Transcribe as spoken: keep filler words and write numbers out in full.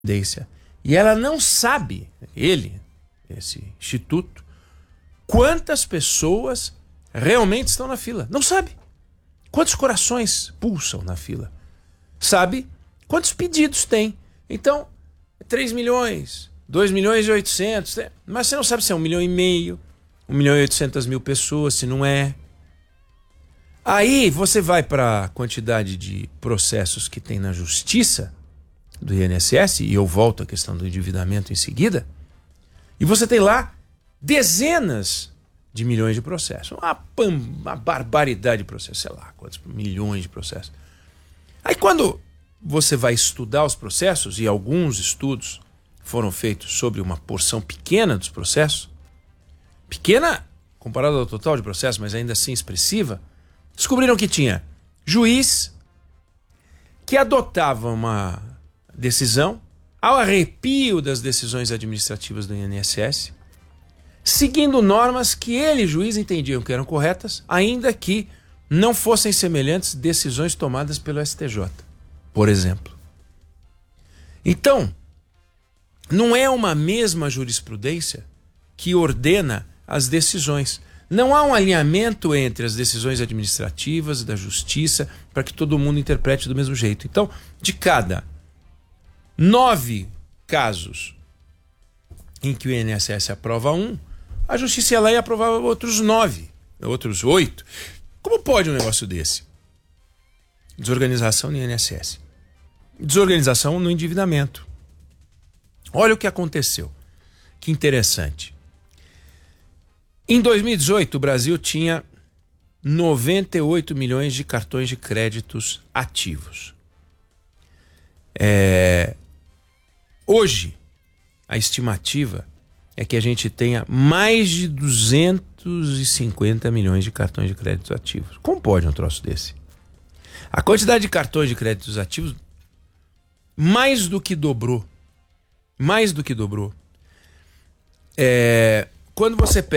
Previdência. E ela não sabe, ele, esse instituto, quantas pessoas realmente estão na fila. Não sabe. Quantos corações pulsam na fila. Sabe quantos pedidos tem. Então, três milhões, dois milhões e oitocentos, mas você não sabe se é um milhão e meio, um milhão e oitocentas mil pessoas, se não é. Aí você vai para a quantidade de processos que tem na justiça do I N S S, e eu volto à questão do endividamento em seguida, e você tem lá dezenas de milhões de processos. Uma, pam, uma barbaridade de processos, sei lá, quantos milhões de processos. Aí quando você vai estudar os processos, e alguns estudos foram feitos sobre uma porção pequena dos processos, pequena comparado ao total de processos, mas ainda assim expressiva, descobriram que tinha juiz que adotava uma decisão ao arrepio das decisões administrativas do I N S S, seguindo normas que ele, juiz, entendiam que eram corretas, ainda que não fossem semelhantes decisões tomadas pelo S T J, por exemplo. Então, não é uma mesma jurisprudência que ordena as decisões. Não há um alinhamento entre as decisões administrativas e da justiça para que todo mundo interprete do mesmo jeito. Então, de cada nove casos em que o I N S S aprova um, a justiça ia lá e aprovava outros nove, outros oito. Como pode um negócio desse? Desorganização no I N S S. Desorganização no endividamento. Olha o que aconteceu. Que interessante. Em dois mil e dezoito, o Brasil tinha noventa e oito milhões de cartões de créditos ativos. É... Hoje, a estimativa é que a gente tenha mais de duzentos e cinquenta milhões de cartões de créditos ativos. Como pode um troço desse? A quantidade de cartões de créditos ativos mais do que dobrou. Mais do que dobrou. É... Quando você pega